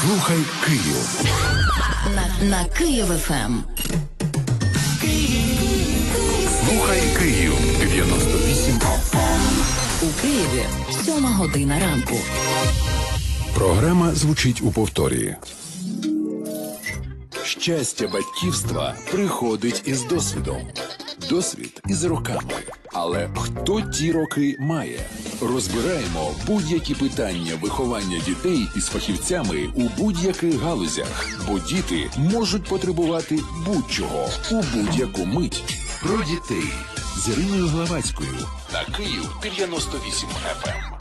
Слухай Київ. На Київ ФМ. Слухай Київ. 98 FM. У Києві 7 година ранку. Програма звучить у повторі. Щастя батьківства приходить із досвідом. Досвід із роками. Але хто ті роки має? Розбираємо будь-які питання виховання дітей із фахівцями у будь-яких галузях. Бо діти можуть потребувати будь-чого у будь-яку мить. Про дітей з Іриною Главацькою на Київ 98 FM.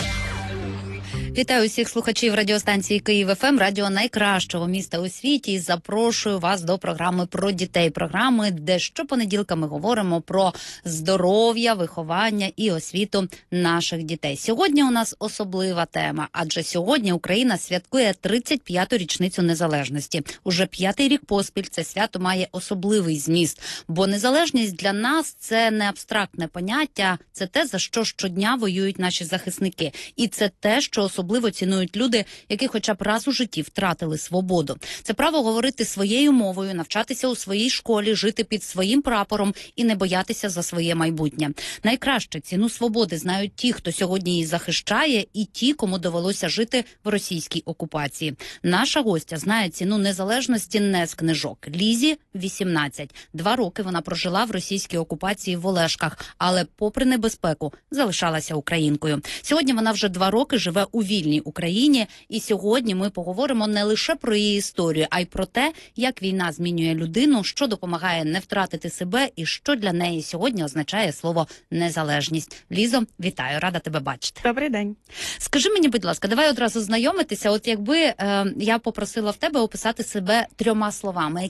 Вітаю усіх слухачів радіостанції Київ ФМ, радіо найкращого міста у світі. І запрошую вас до програми про дітей. Програми, де щопонеділка ми говоримо про здоров'я, виховання і освіту наших дітей. Сьогодні у нас особлива тема, адже сьогодні Україна святкує 35-ту річницю незалежності. Уже 5-й рік поспіль це свято має особливий зміст, бо незалежність для нас – це не абстрактне поняття, це те, за що щодня воюють наші захисники. І це те, що особливо цінують люди, які хоча б раз у житті втратили свободу. Це право говорити своєю мовою, навчатися у своїй школі, жити під своїм прапором і не боятися за своє майбутнє. Найкраще ціну свободи знають ті, хто сьогодні її захищає, і ті, кому довелося жити в російській окупації. Наша гостя знає ціну незалежності не з книжок. Лізі 18. 2 роки вона прожила в російській окупації в Олешках, але попри небезпеку залишалася українкою. Сьогодні вона вже 2 роки живе у вільній Україні, і сьогодні ми поговоримо не лише про її історію, а й про те, як війна змінює людину, що допомагає не втратити себе і що для неї сьогодні означає слово «незалежність». Лізо, вітаю, рада тебе бачити. Добрий день. Скажи мені, будь ласка, давай одразу знайомитися. От якби я попросила в тебе описати себе 3 словами,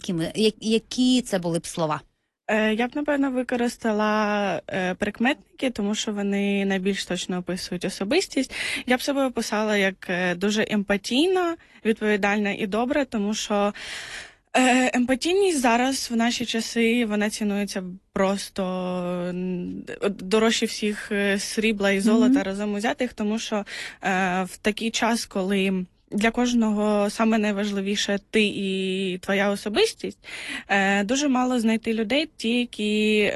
які це були б слова? Я б, напевно, використала прикметники, тому що вони найбільш точно описують особистість. Я б себе описала як дуже емпатійна, відповідальна і добра, тому що емпатійність зараз в наші часи, вона цінується просто дорожче всіх срібла і золота разом узятих, тому що в такий час, коли для кожного саме найважливіше ти і твоя особистість, дуже мало знайти людей, ті, які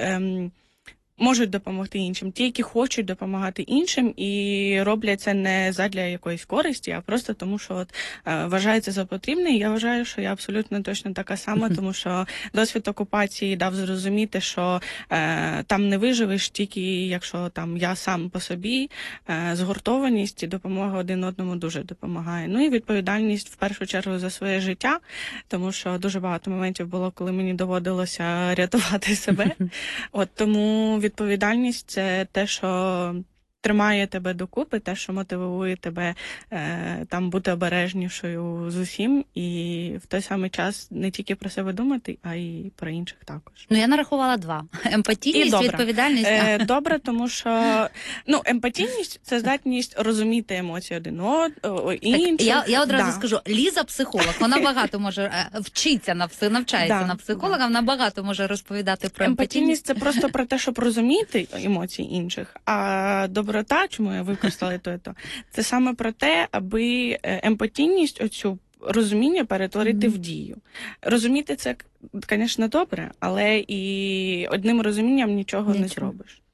можуть допомогти іншим, ті, які хочуть допомагати іншим і роблять це не задля якоїсь користі, а просто тому, що вважається за потрібне. І я вважаю, що я абсолютно точно така сама, тому що досвід окупації дав зрозуміти, що там не виживеш тільки якщо там я сам по собі, згуртованість і допомога один одному дуже допомагає. Ну і відповідальність в першу чергу за своє життя, тому що дуже багато моментів було, коли мені доводилося рятувати себе. От тому відповідальність – це те, що тримає тебе докупи, те, що мотивує тебе там бути обережнішою з усім і в той самий час не тільки про себе думати, а й про інших також. Ну, я нарахувала 2. Емпатійність, відповідальність. Добре, тому що емпатійність – це здатність розуміти емоції один інших. Я одразу скажу, Ліза психолог, вона багато може вчиться, навчається на психолога, вона багато може розповідати про емпатійність. Емпатійність – це просто про те, щоб розуміти емоції інших, а доброта, чому я використала то, це саме про те, аби емпатійність, оцю розуміння перетворити в дію. Розуміти це, звісно, добре, але і одним розумінням нічого не зробиш.